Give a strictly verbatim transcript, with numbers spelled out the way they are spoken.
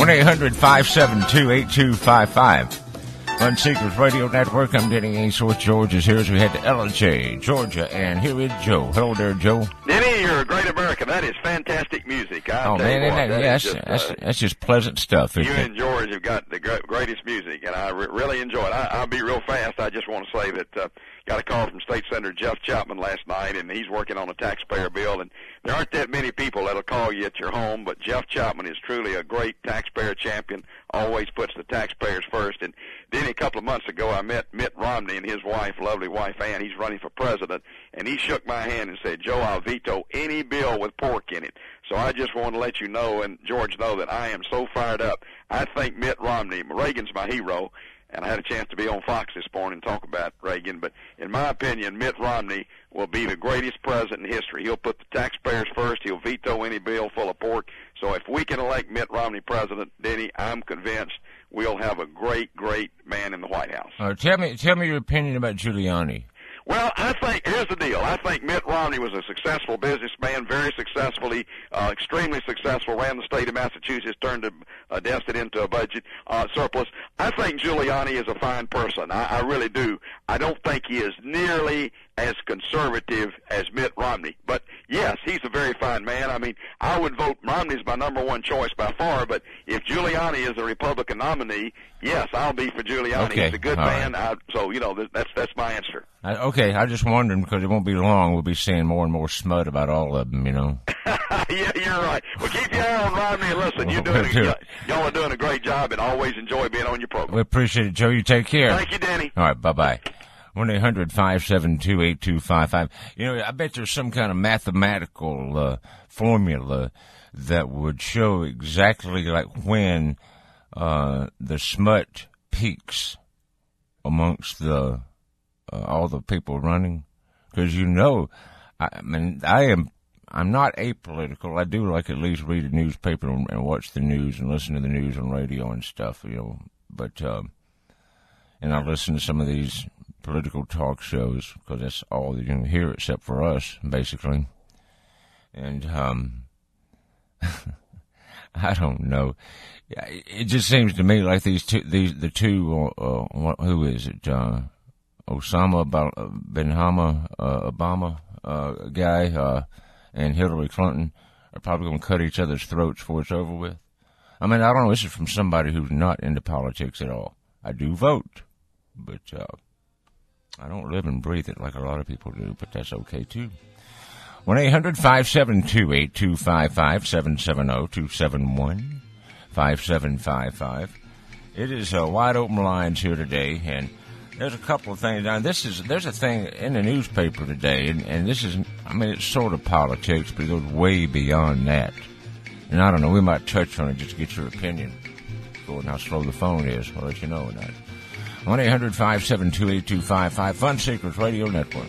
one eight hundred five seven two eight two five five. Fun Seekers Radio Network. I'm Denny Ainsworth. George is here as we head to L J, Georgia. And here is Joe. Hello there, Joe. Denny, you're a great American. That is fantastic music. I oh, man, what, that, that yes, just, that's, uh, that's just pleasant stuff. You isn't and it? George have got the greatest music, and I re- really enjoy it. I, I'll be real fast. I just want to say that uh, got a call from State Senator Jeff Chapman last night, and he's working on a taxpayer bill. And there aren't that many people that'll call you at your home, but Jeff Chapman is truly a great taxpayer champion, always puts the taxpayers first. And then a couple of months ago, I met Mitt Romney and his wife, lovely wife Ann. He's running for president, and he shook my hand and said, Joe, I'll veto any bill with pork in it. So I just want to let you know, and George know, that I am so fired up. I think Mitt Romney, Reagan's my hero, and I had a chance to be on Fox this morning and talk about Reagan, but in my opinion, Mitt Romney will be the greatest president in history. He'll put the taxpayers first. He'll veto any bill full of pork. So if we can elect Mitt Romney president, Denny, I'm convinced we'll have a great, great man in the White House. Uh, tell me, tell me your opinion about Giuliani. Well, I think, here's the deal. I think Mitt Romney was a successful businessman, very successfully, uh, extremely successful, ran the state of Massachusetts, turned a, a deficit into a budget uh, surplus. I think Giuliani is a fine person. I, I really do. I don't think he is nearly as conservative as Mitt Romney. But, yes, he's a very fine man. I mean, I would vote Romney's my number one choice by far, but if Giuliani is a Republican nominee, yes, I'll be for Giuliani. Okay. He's a good All man. right. I, so, you know, that's that's my answer. I, okay, I just wondered because it won't be long. We'll be seeing more and more smut about all of them, you know. Yeah, you're right. Well, keep your eye on Romney and listen. You're doing We'll do a, y'all are doing a great job, and always enjoy being on your program. We appreciate it, Joe. You take care. Thank you, Danny. All right, bye-bye. one eight hundred five seven two eight two five five. You know, I bet there's some kind of mathematical uh, formula that would show exactly like when uh, the smut peaks amongst the uh, all the people running. Because, you know, I, I mean, I am, I'm not apolitical. I do like at least read a newspaper and, and watch the news and listen to the news on radio and stuff, you know. But, um, and I listen to some of these political talk shows because that's all you can hear except for us, basically. And um, I don't know. It just seems to me like these two, these the two. Uh, what, who is it? Uh, Osama bin Laden, uh, Obama uh, guy, uh, and Hillary Clinton are probably going to cut each other's throats before it's over with. I mean, I don't know. This is from somebody who's not into politics at all. I do vote, but uh, I don't live and breathe it like a lot of people do, but that's okay, too. one eight hundred five seven two eight two five five, seven seven zero two seven one five seven five five. It is uh, wide open lines here today, and there's a couple of things. Now, this is there's a thing in the newspaper today, and, and this is, I mean, it's sort of politics, but it goes way beyond that. And I don't know, we might touch on it just to get your opinion. Go and how slow the phone is. I'll let you know that. one eight hundred five seven two eight two five five. Fun Seekers Radio Network.